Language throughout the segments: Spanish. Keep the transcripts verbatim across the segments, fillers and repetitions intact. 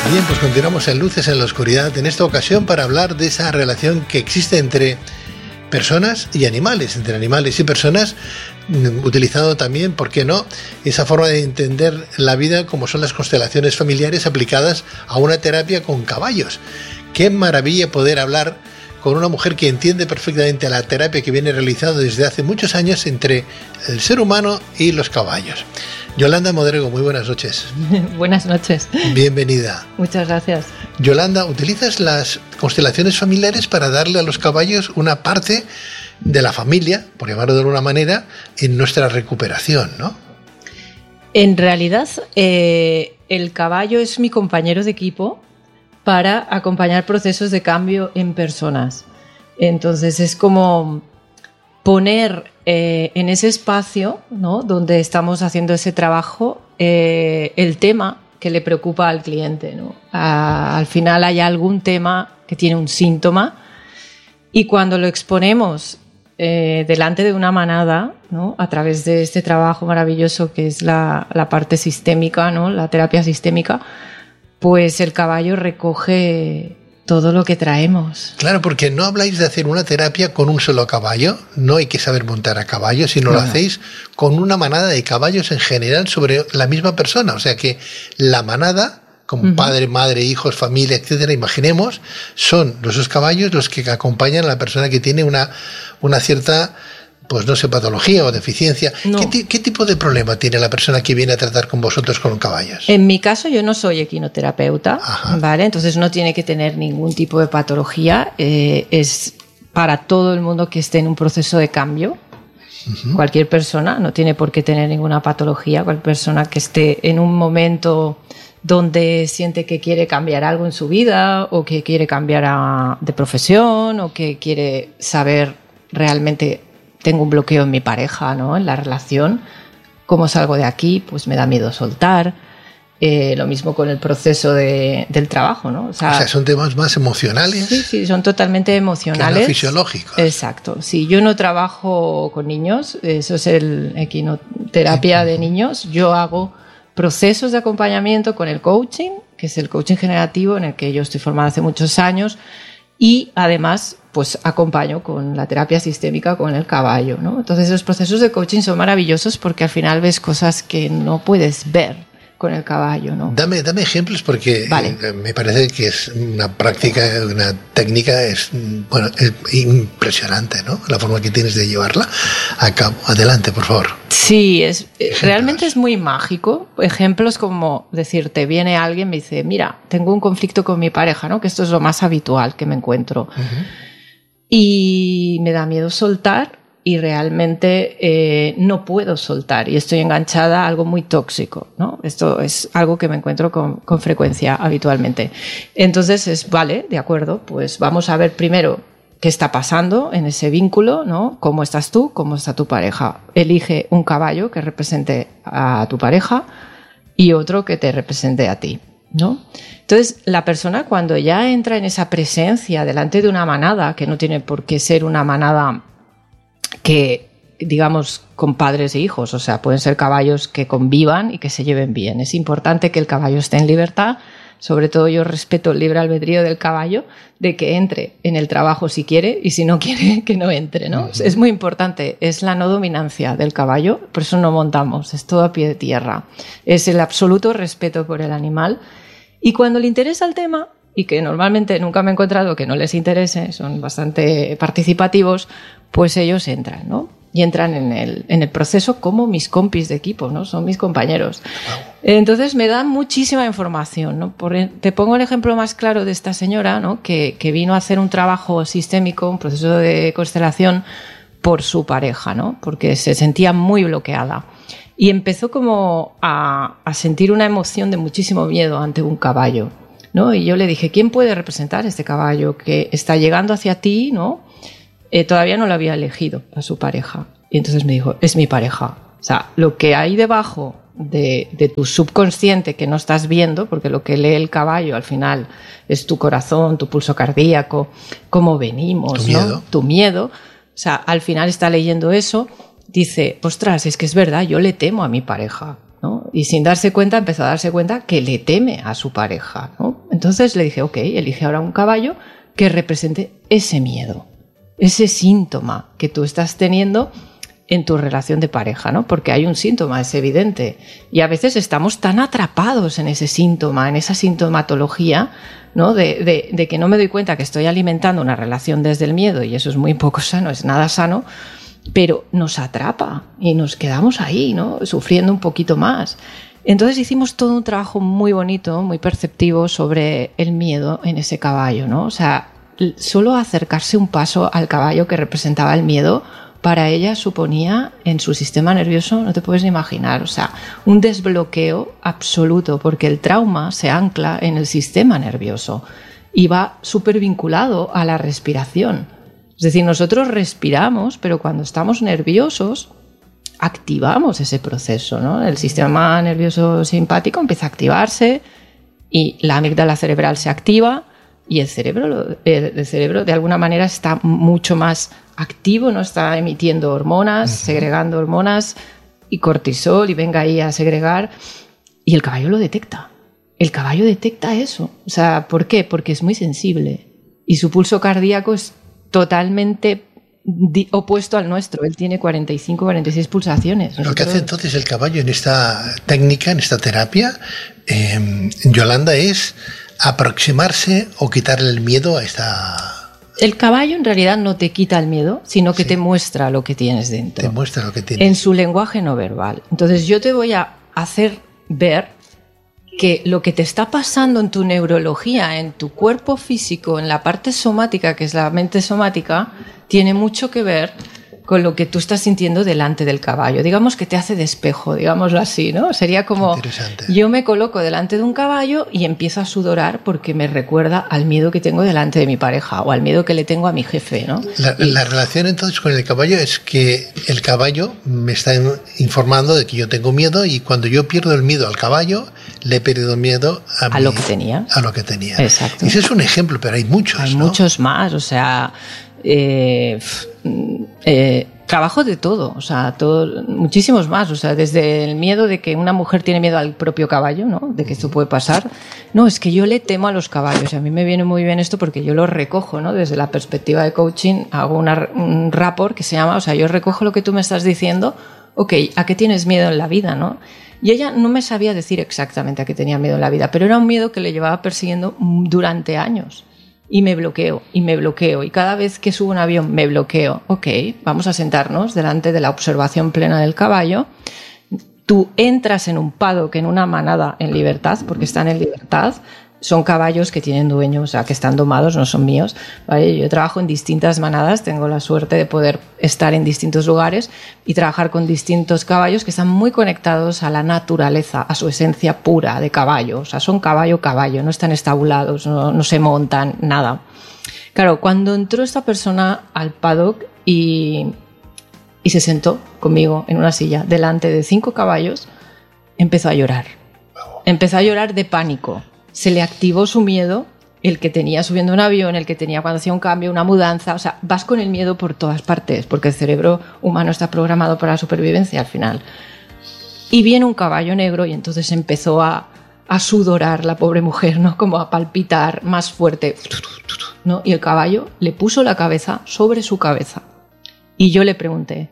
Bien, pues continuamos en Luces en la Oscuridad, en esta ocasión para hablar de esa relación que existe entre personas y animales, entre animales y personas, utilizando también, ¿por qué no?, esa forma de entender la vida como son las constelaciones familiares aplicadas a una terapia con caballos. Qué maravilla poder hablar con una mujer que entiende perfectamente la terapia que viene realizando desde hace muchos años entre el ser humano y los caballos. Yolanda Modrego, muy buenas noches. Buenas noches. Bienvenida. Muchas gracias. Yolanda, utilizas las constelaciones familiares para darle a los caballos una parte de la familia, por llamarlo de alguna manera, en nuestra recuperación, ¿no? En realidad, eh, el caballo es mi compañero de equipo para acompañar procesos de cambio en personas. Entonces es como poner eh, en ese espacio, ¿no?, donde estamos haciendo ese trabajo, eh, el tema que le preocupa al cliente, ¿no? A, al final hay algún tema que tiene un síntoma y cuando lo exponemos eh, delante de una manada, ¿no?, a través de este trabajo maravilloso que es la, la parte sistémica, ¿no?, la terapia sistémica, pues el caballo recoge todo lo que traemos. Claro, porque no habláis de hacer una terapia con un solo caballo, no hay que saber montar a caballo, sino no, lo hacéis con una manada de caballos en general sobre la misma persona. O sea que la manada, como uh-huh. padre, madre, hijos, familia, etcétera, imaginemos, son esos caballos los que acompañan a la persona que tiene una, una cierta, pues no sé, patología o deficiencia. No. ¿Qué, ¿Qué tipo de problema tiene la persona que viene a tratar con vosotros con caballos? En mi caso, yo no soy equinoterapeuta, Ajá. ¿vale? Entonces no tiene que tener ningún tipo de patología. Eh, es para todo el mundo que esté en un proceso de cambio. Uh-huh. Cualquier persona, no tiene por qué tener ninguna patología. Cualquier persona que esté en un momento donde siente que quiere cambiar algo en su vida o que quiere cambiar a, de profesión o que quiere saber realmente, tengo un bloqueo en mi pareja, ¿no?, en la relación, ¿cómo salgo de aquí? Pues me da miedo soltar. Eh, lo mismo con el proceso de, del trabajo, ¿no? O sea, o sea, son temas más emocionales. Sí, sí, son totalmente emocionales. Que no fisiológicos. Exacto. Sí, yo no trabajo con niños, eso es el equinoterapia de niños. Yo hago procesos de acompañamiento con el coaching, que es el coaching generativo en el que yo estoy formada hace muchos años, y además pues acompaño con la terapia sistémica con el caballo, ¿no? Entonces los procesos de coaching son maravillosos porque al final ves cosas que no puedes ver con el caballo, ¿no? Dame, dame ejemplos porque vale. Me parece que es una práctica, una técnica es, bueno, es impresionante, ¿no? La forma que tienes de llevarla a cabo. Adelante, por favor. Sí, es, realmente es muy mágico. Ejemplos como decirte, viene alguien y me dice, mira, tengo un conflicto con mi pareja, ¿no?, que esto es lo más habitual que me encuentro. Uh-huh. Y me da miedo soltar y realmente eh, no puedo soltar y estoy enganchada a algo muy tóxico, ¿no? Esto es algo que me encuentro con, con frecuencia habitualmente. Entonces es, vale, de acuerdo, pues vamos a ver primero qué está pasando en ese vínculo, ¿no? ¿Cómo estás tú? ¿Cómo está tu pareja? Elige un caballo que represente a tu pareja y otro que te represente a ti, ¿no? Entonces, la persona cuando ya entra en esa presencia delante de una manada, que no tiene por qué ser una manada que, digamos, con padres e hijos, o sea, pueden ser caballos que convivan y que se lleven bien. Es importante que el caballo esté en libertad, sobre todo yo respeto el libre albedrío del caballo, de que entre en el trabajo si quiere y si no quiere, que no entre, ¿no? Uh-huh. Es muy importante, es la no dominancia del caballo, por eso no montamos, es todo a pie de tierra. Es el absoluto respeto por el animal y cuando le interesa el tema, y que normalmente nunca me he encontrado que no les interese, son bastante participativos, pues ellos entran, ¿no? Y entran en el, en el proceso como mis compis de equipo, ¿no? Son mis compañeros. Wow. Entonces me dan muchísima información, ¿no? Por, te pongo el ejemplo más claro de esta señora, ¿no?, que, que vino a hacer un trabajo sistémico, un proceso de constelación por su pareja, ¿no?, porque se sentía muy bloqueada. Y empezó como a, a sentir una emoción de muchísimo miedo ante un caballo, ¿no? Y yo le dije, ¿quién puede representar este caballo que está llegando hacia ti, ¿no? Eh, todavía no lo había elegido a su pareja. Y entonces me dijo, es mi pareja. O sea, lo que hay debajo de, de tu subconsciente que no estás viendo, porque lo que lee el caballo al final es tu corazón, tu pulso cardíaco, cómo venimos, tu miedo, ¿no? Tu miedo. O sea, al final está leyendo eso, dice, ostras, es que es verdad, yo le temo a mi pareja. ¿no? Y sin darse cuenta, empezó a darse cuenta que le teme a su pareja, ¿no? Entonces le dije, ok, elige ahora un caballo que represente ese miedo, ese síntoma que tú estás teniendo en tu relación de pareja, ¿no? Porque hay un síntoma, es evidente. Y a veces estamos tan atrapados en ese síntoma, en esa sintomatología, ¿no? De, de, de que no me doy cuenta que estoy alimentando una relación desde el miedo, y eso es muy poco sano, es nada sano, pero nos atrapa y nos quedamos ahí, ¿no? Sufriendo un poquito más. Entonces hicimos todo un trabajo muy bonito, muy perceptivo sobre el miedo en ese caballo, ¿no? O sea, solo acercarse un paso al caballo que representaba el miedo, para ella suponía en su sistema nervioso, no te puedes ni imaginar, o sea, un desbloqueo absoluto, porque el trauma se ancla en el sistema nervioso y va súper vinculado a la respiración. Es decir, nosotros respiramos, pero cuando estamos nerviosos activamos ese proceso, ¿no? El sistema nervioso simpático empieza a activarse y la amígdala cerebral se activa y el cerebro, el cerebro de alguna manera está mucho más activo, ¿no? Está emitiendo hormonas, uh-huh. segregando hormonas y cortisol, y venga ahí a segregar, y el caballo lo detecta. El caballo detecta eso. O sea, ¿por qué? Porque es muy sensible y su pulso cardíaco es totalmente di- opuesto al nuestro. Él tiene cuarenta y cinco, cuarenta y seis pulsaciones. Nosotros... Lo que hace entonces el caballo en esta técnica, en esta terapia, eh, Yolanda, es aproximarse o quitarle el miedo a esta... El caballo en realidad no te quita el miedo, sino que sí. te muestra lo que tienes dentro. Te muestra lo que tienes. En su lenguaje no verbal. Entonces yo te voy a hacer ver que lo que te está pasando en tu neurología, en tu cuerpo físico, en la parte somática, que es la mente somática, tiene mucho que ver con lo que tú estás sintiendo delante del caballo. Digamos que te hace de espejo, digámoslo así, ¿no? Sería como yo me coloco delante de un caballo y empiezo a sudorar porque me recuerda al miedo que tengo delante de mi pareja o al miedo que le tengo a mi jefe, ¿no? La, y... la relación entonces con el caballo es que el caballo me está informando de que yo tengo miedo, y cuando yo pierdo el miedo al caballo, le he perdido miedo a, a mi, lo que tenía. A lo que tenía. Exacto. Ese es un ejemplo, pero hay muchos, Hay ¿no? muchos más, o sea... Eh, eh, trabajo de todo, o sea, todo, muchísimos más, o sea, desde el miedo de que una mujer tiene miedo al propio caballo, ¿no? De que esto puede pasar. No, es que yo le temo a los caballos, y a mí me viene muy bien esto porque yo lo recojo, ¿no? Desde la perspectiva de coaching hago una, un rapport que se llama, o sea, yo recojo lo que tú me estás diciendo, ok, ¿a qué tienes miedo en la vida, no? Y ella no me sabía decir exactamente a qué tenía miedo en la vida, pero era un miedo que le llevaba persiguiendo durante años. Y me bloqueo, y me bloqueo, y cada vez que subo un avión me bloqueo. Ok, vamos a sentarnos delante de la observación plena del caballo. Tú entras en un paddock, en una manada en libertad, porque están en libertad. Son caballos que tienen dueños, o sea, que están domados, no son míos, ¿vale? Yo trabajo en distintas manadas, tengo la suerte de poder estar en distintos lugares y trabajar con distintos caballos que están muy conectados a la naturaleza, a su esencia pura de caballo. O sea, son caballo-caballo, no están estabulados, no, no se montan, nada. Claro, cuando entró esta persona al paddock y, y se sentó conmigo en una silla delante de cinco caballos, empezó a llorar. Empezó a llorar de pánico. Se le activó su miedo, el que tenía subiendo un avión, el que tenía cuando hacía un cambio, una mudanza. O sea, vas con el miedo por todas partes, porque el cerebro humano está programado para la supervivencia al final. Y viene un caballo negro y entonces empezó a, a sudorar la pobre mujer, ¿no? Como a palpitar más fuerte, ¿no? Y el caballo le puso la cabeza sobre su cabeza. Y yo le pregunté,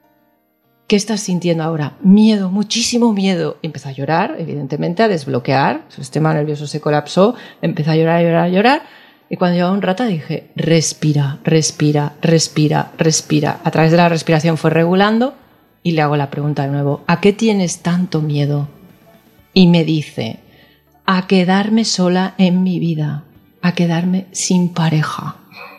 ¿qué estás sintiendo ahora? Miedo, muchísimo miedo. Y empezó a llorar, evidentemente, a desbloquear. Su sistema nervioso se colapsó, empezó a llorar, a llorar, a llorar. Y cuando llevaba un rato dije, respira, respira, respira, respira. A través de la respiración fue regulando y le hago la pregunta de nuevo, ¿a qué tienes tanto miedo? Y me dice, a quedarme sola en mi vida, a quedarme sin pareja.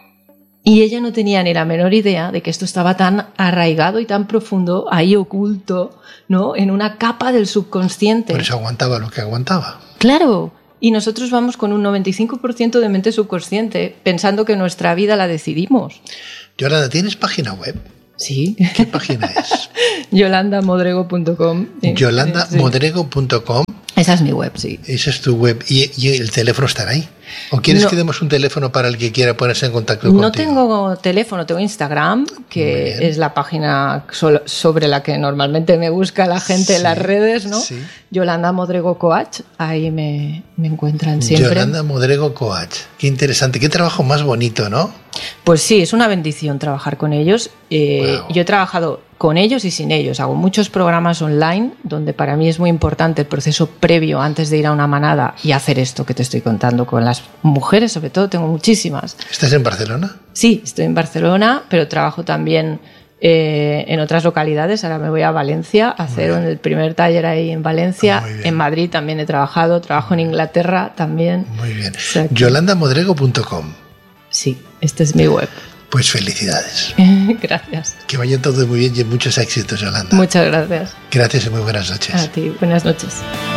Y ella no tenía ni la menor idea de que esto estaba tan arraigado y tan profundo, ahí oculto, ¿no? En una capa del subconsciente. Por eso aguantaba lo que aguantaba. Claro. Y nosotros vamos con un noventa y cinco por ciento de mente subconsciente, pensando que nuestra vida la decidimos. Yolanda, ¿tienes página web? Sí. ¿Qué página es? yolanda modrego punto com. yolanda modrego punto com. Esa es mi web, sí. Esa es tu web. ¿Y, y el teléfono estará ahí? ¿O quieres no, que demos un teléfono para el que quiera ponerse en contacto contigo? No tengo teléfono, tengo Instagram, que es la página sobre la que normalmente me busca la gente sí, en las redes, ¿no? Sí. Yolanda Modrego Coach, ahí me, me encuentran siempre. Yolanda Modrego Coach, qué interesante, qué trabajo más bonito, ¿no? Pues sí, es una bendición trabajar con ellos. Eh, wow. Yo he trabajado con ellos y sin ellos. Hago muchos programas online donde para mí es muy importante el proceso previo antes de ir a una manada y hacer esto que te estoy contando con las mujeres, sobre todo, tengo muchísimas. ¿Estás en Barcelona? Sí, estoy en Barcelona, pero trabajo también eh, en otras localidades. Ahora me voy a Valencia a hacer el primer taller ahí en Valencia. En Madrid también he trabajado, trabajo en Inglaterra también. Muy bien. yolanda modrego punto com. Sí, esta es mi web. Pues felicidades. Gracias. Que vaya todo muy bien y muchos éxitos, Yolanda. Muchas gracias. Gracias y muy buenas noches. A ti, buenas noches.